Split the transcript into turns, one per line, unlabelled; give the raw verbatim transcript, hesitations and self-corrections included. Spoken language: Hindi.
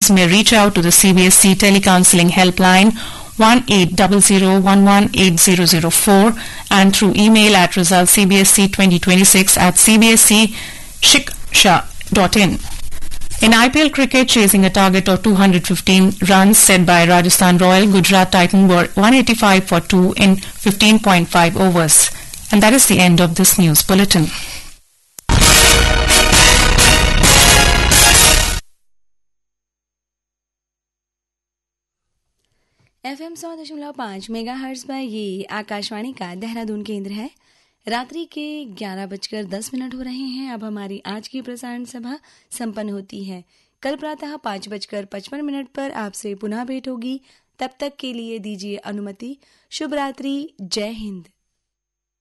parents may reach out to the C B S E telecounseling helpline one eight zero zero one one eight zero zero four and through email at results c b s e twenty twenty-six at c b s e shiksha dot in. In I P L cricket, chasing a target of two hundred fifteen runs set by Rajasthan Royal, Gujarat Titan were one eighty-five for two in fifteen point five overs. And that is the end of this news bulletin.
F M सौ दशमलव पाँच मेगा हर्ट्ज पर ये आकाशवाणी का देहरादून केंद्र है। रात्रि के ग्यारह बजकर दस मिनट हो रहे हैं। अब हमारी आज की प्रसारण सभा संपन्न होती है। कल प्रातः पाँच बजकर पचपन मिनट पर आपसे पुनः भेंट होगी। तब तक के लिए दीजिए अनुमति। शुभ रात्रि। जय हिंद।